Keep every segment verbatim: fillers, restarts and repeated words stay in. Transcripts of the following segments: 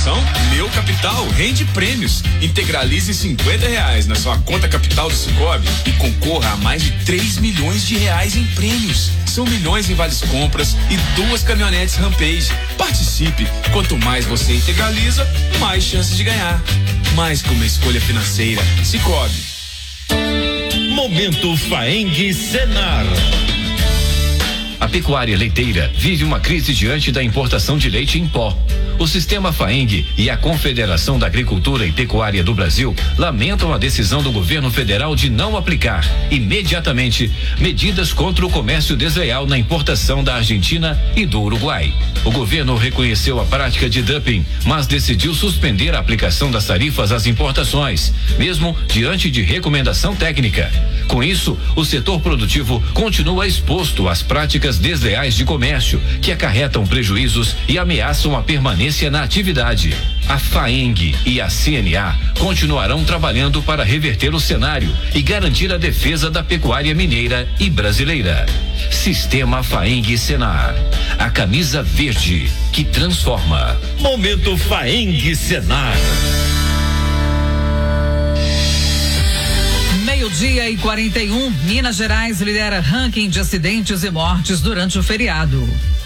promoção Meu Capital rende prêmios. Integralize cinquenta reais na sua conta capital do Sicoob e concorra a mais de três milhões de reais em prêmios. São milhões em vales compras e duas caminhonetes Rampage. Participe. Quanto mais você integraliza, mais chances de ganhar. Mais que uma escolha financeira. Sicoob. Momento Faeng Senar. A pecuária leiteira vive uma crise diante da importação de leite em pó. O Sistema Faeng e a Confederação da Agricultura e Pecuária do Brasil lamentam a decisão do governo federal de não aplicar imediatamente medidas contra o comércio desleal na importação da Argentina e do Uruguai. O governo reconheceu a prática de dumping, mas decidiu suspender a aplicação das tarifas às importações, mesmo diante de recomendação técnica. Com isso, o setor produtivo continua exposto às práticas desleais de comércio, que acarretam prejuízos e ameaçam a permanência na atividade. A Faeng e a C N A continuarão trabalhando para reverter o cenário e garantir a defesa da pecuária mineira e brasileira. Sistema Faeng Senar, a camisa verde que transforma. Momento Faeng Senar. Meio-dia e quarenta e um, Minas Gerais lidera ranking de acidentes e mortes durante o feriado.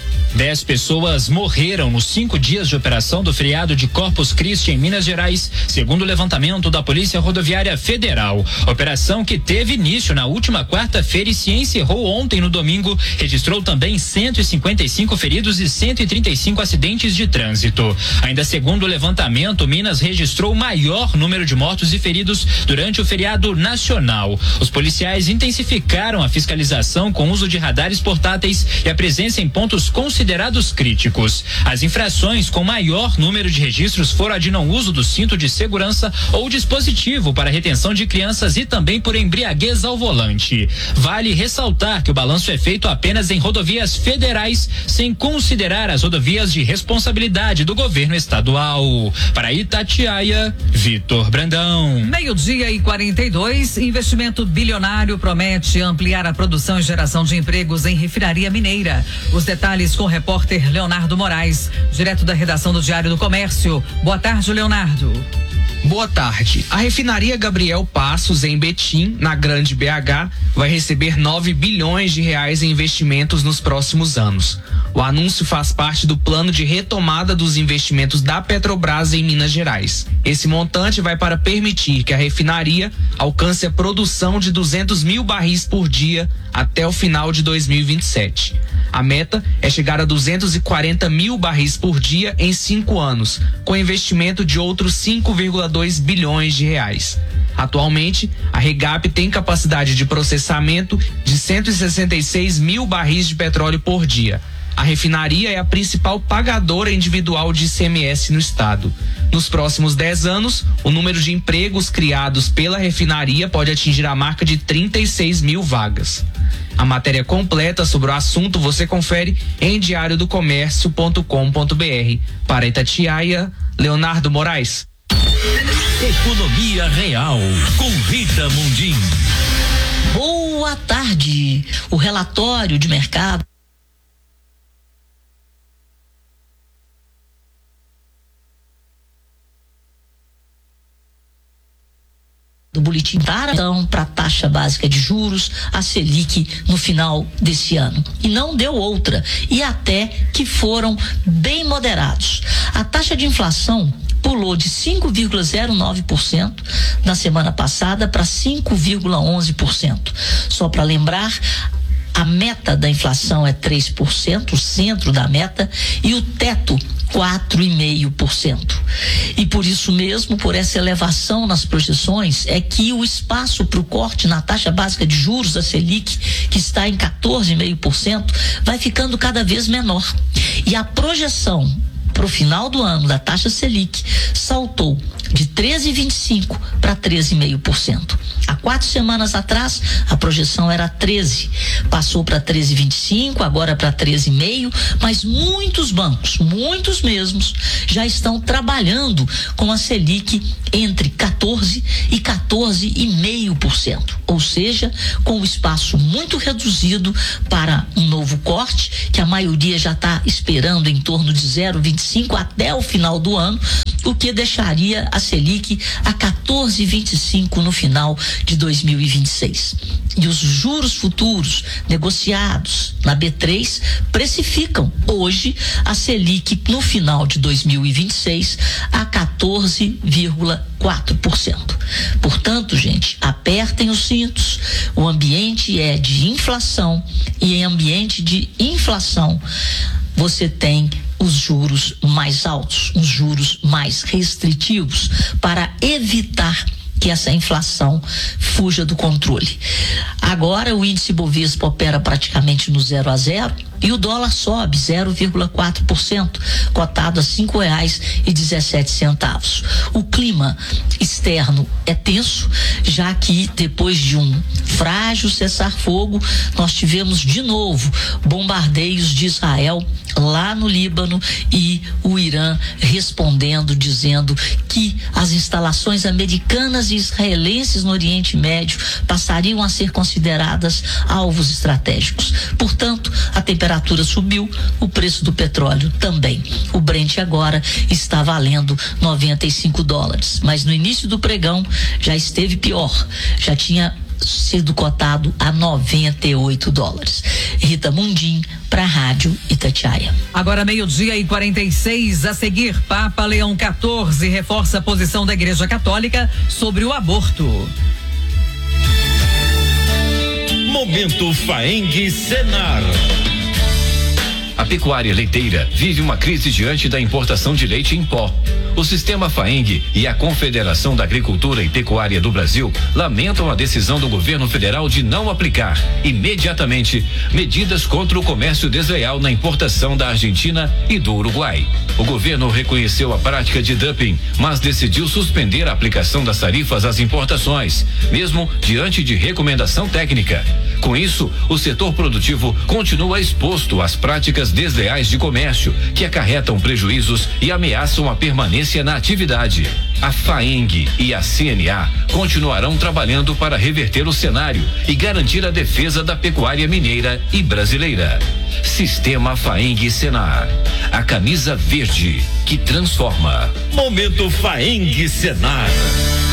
Dez pessoas morreram nos cinco dias de operação do feriado de Corpus Christi em Minas Gerais, segundo o levantamento da Polícia Rodoviária Federal. Operação que teve início na última quarta-feira e se encerrou ontem no domingo, registrou também cento e cinquenta e cinco feridos e cento e trinta e cinco acidentes de trânsito. Ainda segundo o levantamento, Minas registrou o maior número de mortos e feridos durante o feriado nacional. Os policiais intensificaram a fiscalização com uso de radares portáteis e a presença em pontos considerados considerados críticos. As infrações com maior número de registros foram a de não uso do cinto de segurança ou dispositivo para retenção de crianças e também por embriaguez ao volante. Vale ressaltar que o balanço é feito apenas em rodovias federais, sem considerar as rodovias de responsabilidade do governo estadual. Para Itatiaia, Vitor Brandão. Meio-dia e quarenta e dois, investimento bilionário promete ampliar a produção e geração de empregos em refinaria mineira. Os detalhes com o repórter Leonardo Moraes, direto da redação do Diário do Comércio. Boa tarde, Leonardo. Boa tarde. A refinaria Gabriel Passos, em Betim, na Grande B H, vai receber nove bilhões de reais em investimentos nos próximos anos. O anúncio faz parte do plano de retomada dos investimentos da Petrobras em Minas Gerais. Esse montante vai para permitir que a refinaria alcance a produção de duzentos mil barris por dia até o final de dois mil e vinte e sete. A meta é chegar a duzentos e quarenta mil barris por dia em cinco anos, com investimento de outros cinco vírgula dois bilhões de reais. Atualmente, a Regap tem capacidade de processamento de cento e sessenta e seis mil barris de petróleo por dia. A refinaria é a principal pagadora individual de I C M S no estado. Nos próximos dez anos, o número de empregos criados pela refinaria pode atingir a marca de trinta e seis mil vagas. A matéria completa sobre o assunto você confere em diário do comércio ponto com ponto br. Para Itatiaia, Leonardo Moraes. Economia Real, com Rita Mundim. Boa tarde. O relatório de mercado do boletim então para a taxa básica de juros, a Selic, no final desse ano. E não deu outra. E até que foram bem moderados. A taxa de inflação pulou de cinco vírgula zero nove por cento na semana passada para cinco vírgula onze por cento. Só para lembrar, a meta da inflação é três por cento, o centro da meta, e o teto quatro vírgula cinco por cento. E por isso mesmo, por essa elevação nas projeções, é que o espaço para o corte na taxa básica de juros da Selic, que está em quatorze vírgula cinco por cento, vai ficando cada vez menor. E a projeção para o final do ano da taxa Selic saltou de treze vírgula vinte e cinco por cento para treze vírgula cinco por cento. Há quatro semanas atrás, a projeção era treze, passou para treze vírgula vinte e cinco, agora para treze vírgula cinco, mas muitos bancos, muitos mesmos, já estão trabalhando com a Selic entre quatorze e quatorze vírgula cinco por cento, ou seja, com um espaço muito reduzido para um novo corte, que a maioria já está esperando em torno de zero vírgula vinte e cinco até o final do ano, o que deixaria a Selic a quatorze vírgula vinte e cinco no final de dois mil e vinte e seis. E os juros futuros negociados na B três precificam hoje a Selic no final de dois mil e vinte e seis a quatorze vírgula quatro por cento. Portanto, gente, apertem os cintos. O ambiente é de inflação e em ambiente de inflação você tem os juros mais altos, os juros mais restritivos para evitar que essa inflação fuja do controle. Agora o índice Bovespa opera praticamente no zero a zero e o dólar sobe zero vírgula quatro por cento, cotado a cinco reais e dezessete centavos. O clima externo é tenso, já que depois de um frágil cessar-fogo, nós tivemos de novo bombardeios de Israel lá no Líbano e o Irã respondendo, dizendo que as instalações americanas e israelenses no Oriente Médio passariam a ser consideradas alvos estratégicos. Portanto, a temperatura subiu, o preço do petróleo também. O Brent agora está valendo noventa e cinco dólares, mas no início do pregão já esteve pior, já tinha sido cotado a noventa e oito dólares. Rita Mundim para a Rádio Itatiaia. Agora meio-dia e quarenta e seis, a seguir, Papa Leão quatorze reforça a posição da Igreja Católica sobre o aborto. Momento Faeng Senar. A pecuária leiteira vive uma crise diante da importação de leite em pó. O Sistema Faeng e a Confederação da Agricultura e Pecuária do Brasil lamentam a decisão do governo federal de não aplicar imediatamente medidas contra o comércio desleal na importação da Argentina e do Uruguai. O governo reconheceu a prática de dumping, mas decidiu suspender a aplicação das tarifas às importações, mesmo diante de recomendação técnica. Com isso, o setor produtivo continua exposto às práticas desleais de comércio, que acarretam prejuízos e ameaçam a permanência na atividade. A Faeng e a C N A continuarão trabalhando para reverter o cenário e garantir a defesa da pecuária mineira e brasileira. Sistema Faeng Senar, a camisa verde que transforma. Momento Faeng Senar.